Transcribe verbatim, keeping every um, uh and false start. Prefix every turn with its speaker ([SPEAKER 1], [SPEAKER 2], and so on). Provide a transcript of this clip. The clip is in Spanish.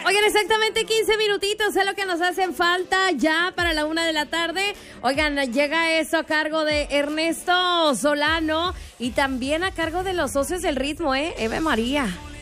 [SPEAKER 1] Oigan, exactamente quince minutitos es lo que nos hacen falta ya para la una de la tarde. Oigan, llega eso a cargo de Ernesto Solano y también a cargo de los socios del ritmo, ¿eh? Eve María.